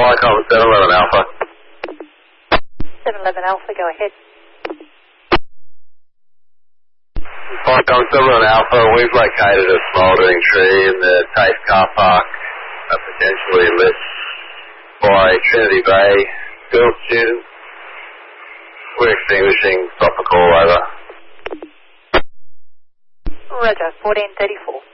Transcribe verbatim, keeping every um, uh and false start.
Viacom seven eleven Alpha. seven eleven Alpha, go ahead. Viacom seven eleven Alpha, we've located a smouldering tree in the TAFE car park, uh, potentially lit by Trinity Bay school students. We're extinguishing, stop the call, over. Roger, fourteen thirty-four.